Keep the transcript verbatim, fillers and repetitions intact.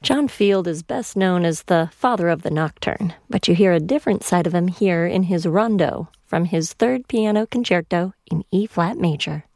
John Field is best known as the father of the nocturne, but you hear a different side of him here in his rondo from his third piano concerto in E-flat major.